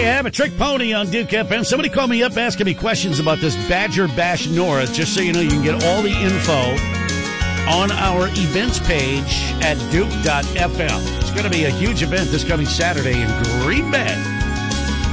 have a Trick Pony on Duke FM. Somebody called me up asking me questions about this Badger Bash North. Just so you know, you can get all the info on our events page at Duke.fm. It's going to be a huge event this coming Saturday in Green Bay.